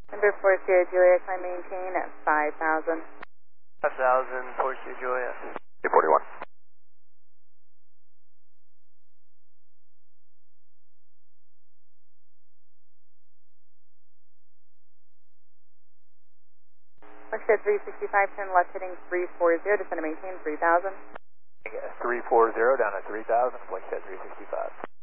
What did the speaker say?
Number 4 Sierra Julia, climb maintain at 5,000. 5,000, 4 Sierra Julia. 241. Wingshed 365, turn left heading 340, descend to maintain 3,000. 340 down at 3,000, Wingshed 365.